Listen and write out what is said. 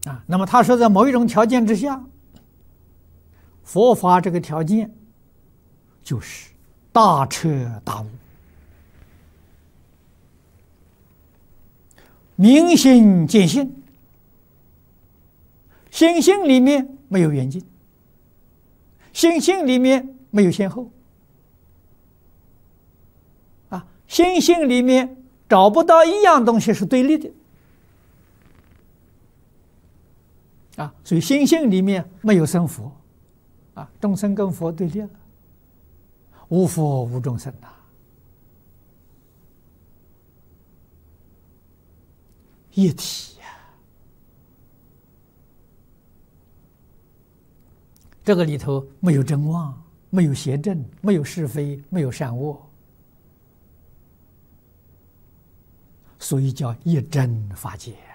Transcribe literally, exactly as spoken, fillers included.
啊，那么他说，在某一种条件之下，佛法这个条件就是大彻大悟，明心见性，心性里面没有远近，心性里面没有先后，啊，心性里面找不到一样东西是对立的，啊，所以心性里面没有生佛，啊，众生跟佛对立了，无佛无众生呐。一体呀、啊，这个里头没有真妄，没有邪正，没有是非，没有善恶，所以叫一真法界。